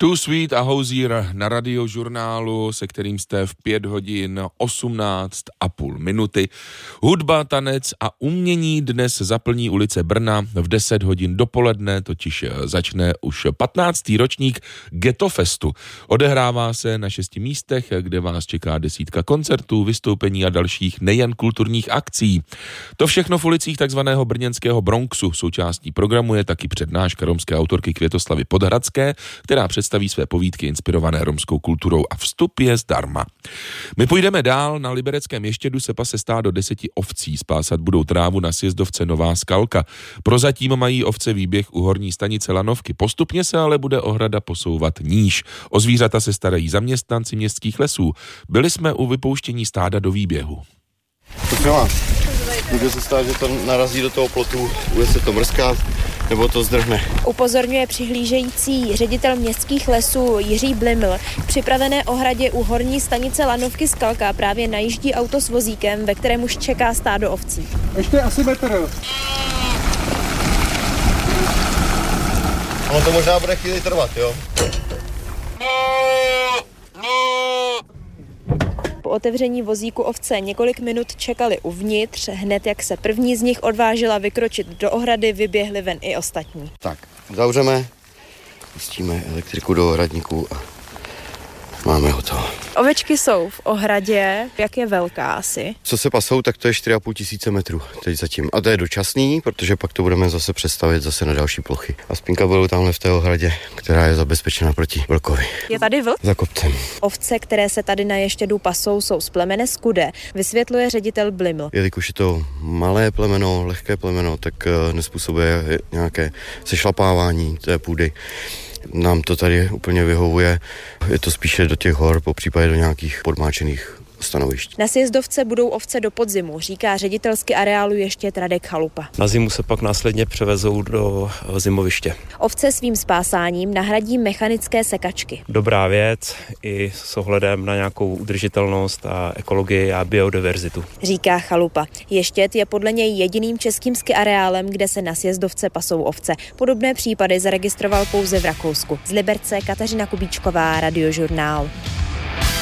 Too Sweet a Hozier na Radiožurnálu, se kterým jste v 5 hodin 18,5 minuty. Hudba, tanec a umění dnes zaplní ulice Brna v 10 hodin dopoledne, totiž začne už 15. ročník Ghettofestu. Odehrává se na 6 místech, kde vás čeká desítka koncertů, vystoupení a dalších nejen kulturních akcí. To všechno v ulicích takzvaného brněnského Bronxu. Součástí programu je taky přednáška romské autorky Květoslavy Podhradské, která představí své povídky inspirované romskou kulturou a vstup je zdarma. My půjdeme dál, na Libereckém Ještědu se pase stádo 10 ovcí, spásat budou trávu na sjezdovce Nová Skalka. Prozatím mají ovce výběh u horní stanice Lanovky, postupně se ale bude ohrada posouvat níž. O zvířata se starají zaměstnanci městských lesů. Byli jsme u vypouštění stáda do výběhu. Může se stát, že to narazí do toho plotu, bude se to mrskat, nebo to zdrhne. Upozorňuje přihlížející ředitel městských lesů Jiří Bliml. K připravené ohradě u horní stanice Lanovky Skalka právě najíždí auto s vozíkem, ve kterém už čeká stádo ovcí. Ještě asi metr. Ono to možná bude chvíli trvat, jo? Po otevření vozíku ovce několik minut čekali uvnitř, hned jak se první z nich odvážila vykročit do ohrady, vyběhli ven i ostatní. Tak, zavřeme, pustíme elektriku do ohradníku a máme hotovo. Ovečky jsou v ohradě, jak je velká asi? Co se pasou, tak to je 4,5 tisíce metrů teď zatím. A to je dočasný, protože pak to budeme zase přestavět zase na další plochy. A spínka budou tamhle v té ohradě, která je zabezpečena proti vlkovi. Je tady vlk? Za kopcem. Ovce, které se tady na Ještědu pasou, jsou z plemene Skudé, vysvětluje ředitel Bliml. Jelikož je to malé plemeno, lehké plemeno, tak nezpůsobuje nějaké sešlapávání té půdy. Nám to tady úplně vyhovuje, je to spíše do těch hor, popřípadě do nějakých podmáčených stanovišť. Na sjezdovce budou ovce do podzimu, říká ředitelsky areálu ještě Radek Chalupa. Na zimu se pak následně převezou do zimoviště. Ovce svým spásáním nahradí mechanické sekačky. Dobrá věc i s ohledem na nějakou udržitelnost a ekologii a biodiverzitu. Říká Chalupa. Ještěd je podle něj jediným českým ski areálem, kde se na sjezdovce pasou ovce. Podobné případy zaregistroval pouze v Rakousku. Z Liberce Kateřina Kubíčková, Radiožurnál.